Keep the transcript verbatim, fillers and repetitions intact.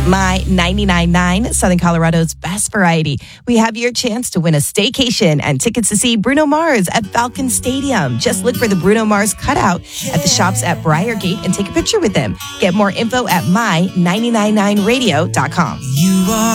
My ninety-nine point nine, Southern Colorado's best variety. We have your chance to win a staycation and tickets to see Bruno Mars at Falcon Stadium. Just look for the Bruno Mars cutout at the shops at Briargate and take a picture with him. Get more info at my nine nine nine radio dot com. You are